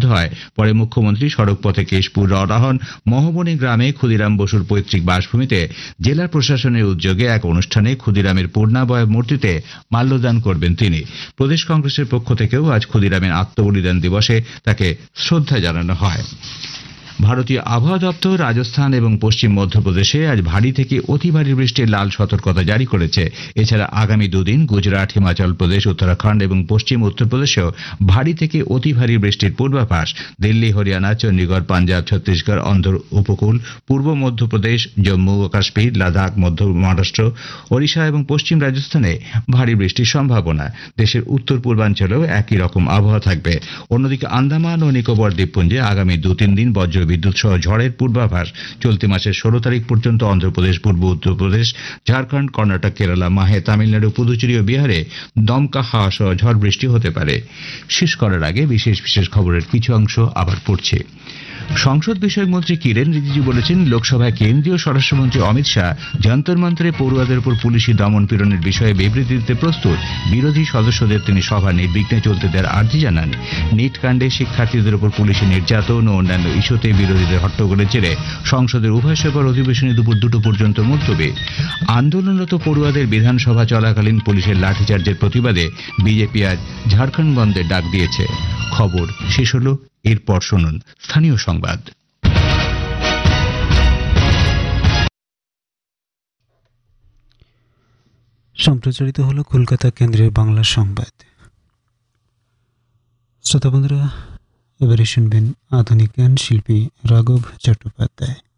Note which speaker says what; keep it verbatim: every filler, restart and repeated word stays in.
Speaker 1: হয়। পরে মুখ্যমন্ত্রী সড়ক পথে কেশপুর রওনা হন। মহবনী গ্রামে ক্ষুদিরাম বসুর পৈতৃক বাসভূমিতে জেলা প্রশাসনের উদ্যোগে এক অনুষ্ঠানে ক্ষুদিরামের পূর্ণাবয় মূর্তিতে মাল্যদান করবেন তিনি। প্রদেশ কংগ্রেসের পক্ষ থেকেও আজ ক্ষুদিরামের আত্মবলিদান দিবসে তাকে শ্রদ্ধা জানানো হয়। ভারতীয় আবহাওয়া দপ্তর রাজস্থান এবং পশ্চিম মধ্যপ্রদেশে আজ ভারী থেকে অতি ভারী বৃষ্টির লাল সতর্কতা জারি করেছে। এছাড়া আগামী দুদিন গুজরাট, হিমাচল প্রদেশ, উত্তরাখণ্ড এবং পশ্চিম উত্তরপ্রদেশেও ভারী থেকে অতি ভারী বৃষ্টির পূর্বাভাস। দিল্লি, হরিয়ানা, চণ্ডীগড়, পাঞ্জাব, ছত্তিশগড়, অন্ধ্র উপকূল, পূর্ব মধ্যপ্রদেশ, জম্মু ও কাশ্মীর, লাদাখ, মধ্য মহারাষ্ট্র, ওড়িশা এবং পশ্চিম রাজস্থানে ভারী বৃষ্টির সম্ভাবনা। দেশের উত্তর পূর্বাঞ্চলেও একই রকম আবহাওয়া থাকবে। অন্যদিকে আন্দামান ও নিকোবর দ্বীপপুঞ্জে আগামী দু তিন দিন বজ্র বিদ্যুৎ সহ ঝড়ের পূর্বাভাস। চলতি মাসের ষোলো তারিখ পর্যন্ত অন্ধ্রপ্রদেশ, পূর্ব উত্তরপ্রদেশ, ঝাড়খণ্ড, কর্ণাটক, কেরালা, মাহে, তামিলনাড়ু, পুদুচেরি ও বিহারে দমকা হাওয়া সহ ঝড় বৃষ্টি হতে পারে। শেষ করার আগে বিশেষ বিশেষ খবরের কিছু অংশ আবার পড়ছে। সংসদ বিষয়ক মন্ত্রী কিরেন রিজিজু বলেছেন, লোকসভায় কেন্দ্রীয় স্বরাষ্ট্রমন্ত্রী অমিত শাহ যন্তর মন্ত্রে পড়ুয়াদের উপর পুলিশি দমন পীড়নের বিষয়ে বিবৃতি দিতে প্রস্তুত। বিরোধী সদস্যদের তিনি সভা নির্বিঘ্নে চলতে দেওয়ার আর্জি জানান। নিট কাণ্ডে শিক্ষার্থীদের উপর পুলিশি নির্যাতন ও অন্যান্য ইস্যুতে বিরোধীদের হট্টগোলের জেরে সংসদের উভয় সভার অধিবেশনে দুপুর দুটো পর্যন্ত মুলতবি। আন্দোলনরত পড়ুয়াদের বিধানসভা চলাকালীন পুলিশের লাঠিচার্জের প্রতিবাদে বিজেপি আজ ঝাড়খণ্ড বন্ধের ডাক দিয়েছে। খবর শেষ হল। এরপর শুনুন স্থানীয় সংবাদ।
Speaker 2: সম্প্রচারিত হল কলকাতা কেন্দ্রের বাংলা সংবাদ। শ্রোতা বন্ধুরা, এবারে শুনবেন আধুনিক গান শিল্পী রাঘব চট্টোপাধ্যায়।